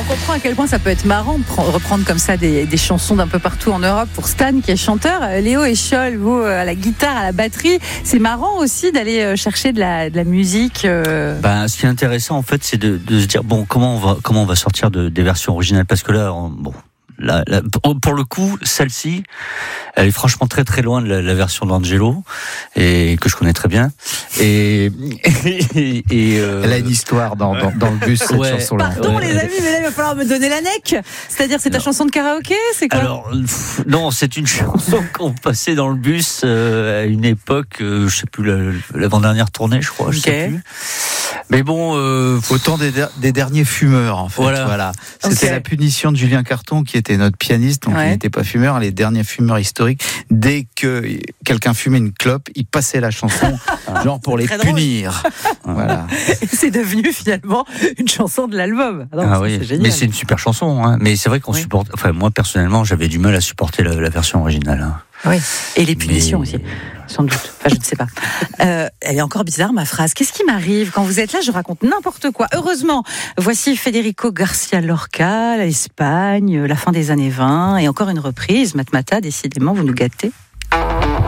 on comprend à quel point ça peut être marrant de reprendre comme ça des chansons d'un peu partout en Europe pour Stan qui est chanteur. Léo et Scholl, vous à la guitare, à la batterie. C'est marrant aussi d'aller chercher de la musique. Ce qui est intéressant en fait, c'est de se dire comment on va sortir des versions originales, parce que là pour le coup, celle-ci, elle est franchement très très loin de la version d'Angelo, et que je connais très bien. Elle a une histoire dans le bus, cette chanson-là. Pardon les amis, mais là il va falloir me donner la neck. C'est-à-dire c'est ta chanson de karaoké, c'est quoi? Alors non, c'est une chanson qu'on passait dans le bus à une époque, je sais plus, l'avant-dernière tournée, je crois, je sais plus. Mais bon, au temps des derniers fumeurs, en fait. Voilà. C'était la punition de Julien Carton, qui était notre pianiste, donc il n'était pas fumeur. Les derniers fumeurs historiques, dès que quelqu'un fumait une clope, il passait la chanson, genre pour les punir. Voilà. Et c'est devenu finalement une chanson de l'album. C'est génial. Mais c'est une super chanson, hein. Mais c'est vrai qu'on supporte. Enfin, moi personnellement, j'avais du mal à supporter la version originale. Hein. Oui, et les punitions aussi, sans doute. Enfin, je ne sais pas. Elle est encore bizarre, ma phrase. Qu'est-ce qui m'arrive quand vous êtes là? Je raconte n'importe quoi. Heureusement, voici Federico Garcia Lorca, l'Espagne, la fin des années 20, et encore une reprise. Matmata, décidément, vous nous gâtez.